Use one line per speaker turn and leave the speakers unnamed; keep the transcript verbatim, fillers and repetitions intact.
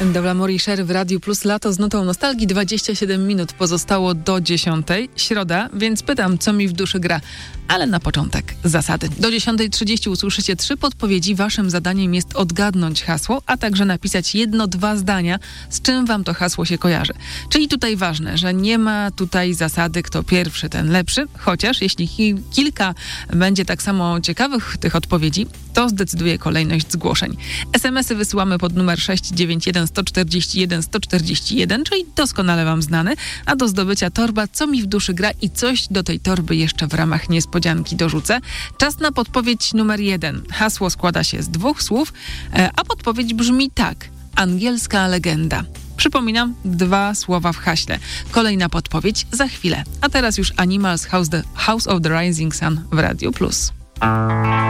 Dobra, Morisher w Radiu Plus, lato z nutą nostalgii. dwadzieścia siedem minut pozostało do dziesiątej. Środa, więc pytam, co mi w duszy gra. Ale na początek zasady. Do dziesiątej trzydzieści usłyszycie trzy podpowiedzi. Waszym zadaniem jest odgadnąć hasło, a także napisać jedno, dwa zdania, z czym wam to hasło się kojarzy. Czyli tutaj ważne, że nie ma tutaj zasady, kto pierwszy, ten lepszy. Chociaż jeśli ki- kilka będzie tak samo ciekawych tych odpowiedzi, to zdecyduje kolejność zgłoszeń. es em esy wysyłamy pod numer sześć dziewięć jeden sto czterdzieści jeden sto czterdzieści jeden, czyli doskonale wam znany, a do zdobycia torba Co mi w duszy gra i coś do tej torby jeszcze w ramach niespodzianki dorzucę. Czas na podpowiedź numer jeden. Hasło składa się z dwóch słów, a podpowiedź brzmi tak. Angielska legenda. Przypominam, dwa słowa w haśle. Kolejna podpowiedź za chwilę. A teraz już Animals House, the House of the Rising Sun w Radiu Plus.